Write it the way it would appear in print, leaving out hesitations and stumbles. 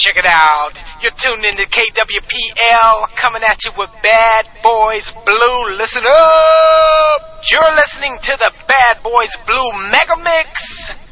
check it out. You're tuned into KWPL, coming at you with Bad Boys Blue. Listen up! You're listening to the Bad Boys Blue Mega Mix.